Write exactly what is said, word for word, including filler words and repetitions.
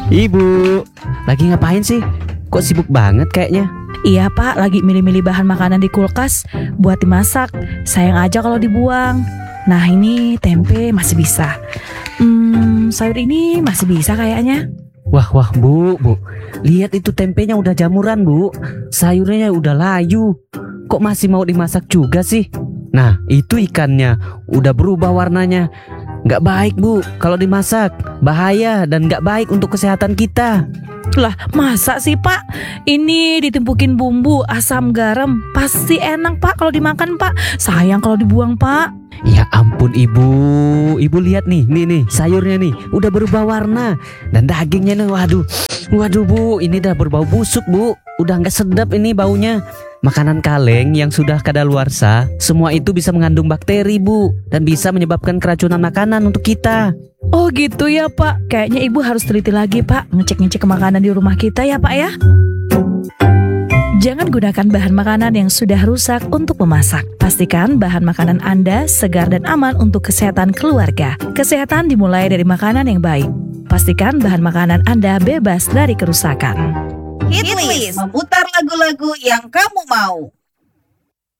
Ibu, lagi ngapain sih? Kok sibuk banget kayaknya? Iya Pak, lagi milih-milih bahan makanan di kulkas buat dimasak. Sayang aja kalau dibuang. Nah ini tempe masih bisa. Hmm, sayur ini masih bisa kayaknya. Wah wah bu, bu, lihat itu tempenya udah jamuran bu, sayurnya udah layu. Kok masih mau dimasak juga sih? Nah itu ikannya udah berubah warnanya. Nggak baik bu, kalau dimasak bahaya dan nggak baik untuk kesehatan kita. Lah masa sih Pak? Ini ditimpukin bumbu, asam, garam. Pasti enak Pak kalau dimakan Pak. Sayang kalau dibuang Pak. Ya ampun ibu, ibu lihat nih, nih nih sayurnya nih udah berubah warna dan dagingnya nih, waduh, waduh bu, ini udah berbau busuk bu, udah nggak sedap ini baunya. Makanan kaleng yang sudah kadaluarsa, semua itu bisa mengandung bakteri bu dan bisa menyebabkan keracunan makanan untuk kita. Oh gitu ya Pak. Kayaknya ibu harus teliti lagi Pak, ngecek-ngecek makanan di rumah kita ya Pak ya. Jangan gunakan bahan makanan yang sudah rusak untuk memasak. Pastikan bahan makanan Anda segar dan aman untuk kesehatan keluarga. Kesehatan dimulai dari makanan yang baik. Pastikan bahan makanan Anda bebas dari kerusakan. Hitlist, memutar lagu-lagu yang kamu mau.